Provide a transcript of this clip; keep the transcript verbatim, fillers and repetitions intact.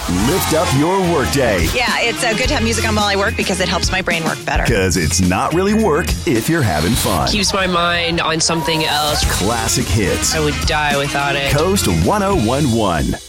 Lift up your workday. Yeah, it's uh, good to have music on while I work because it helps my brain work better. Because it's not really work if you're having fun. Keeps my mind on something else. Classic hits. I would die without it. Coast one oh one one.